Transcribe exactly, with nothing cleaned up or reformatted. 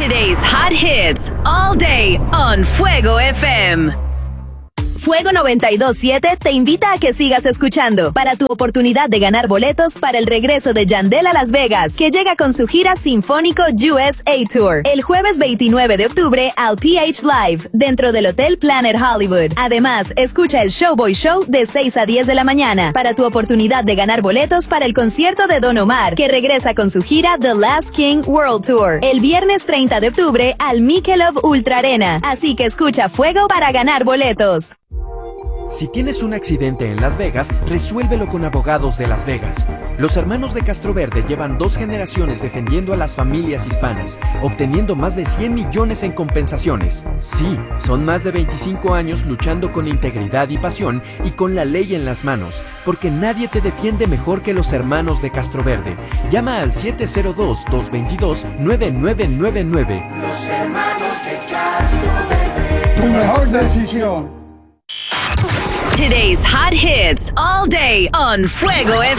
Today's hot hits all day on Fuego F M. Fuego noventa y dos punto siete te invita a que sigas escuchando para tu oportunidad de ganar boletos para el regreso de Yandel a Las Vegas, que llega con su gira Sinfónico U S A Tour el jueves veintinueve de octubre al P H Live dentro del Hotel Planet Hollywood. Además, escucha el Showboy Show de seis a diez de la mañana para tu oportunidad de ganar boletos para el concierto de Don Omar, que regresa con su gira The Last King World Tour el viernes treinta de octubre al Michelob Ultra Arena. Así que escucha Fuego para ganar boletos. Si tienes un accidente en Las Vegas, resuélvelo con Abogados de Las Vegas. Los hermanos de Castroverde llevan dos generaciones defendiendo a las familias hispanas, obteniendo más de cien millones en compensaciones. Sí, son más de veinticinco años luchando con integridad y pasión y con la ley en las manos, porque nadie te defiende mejor que los hermanos de Castroverde. Llama al siete cero dos, dos dos dos, nueve nueve nueve nueve. Los hermanos de Castroverde. Tu mejor decisión. Today's hot hits all day on Fuego F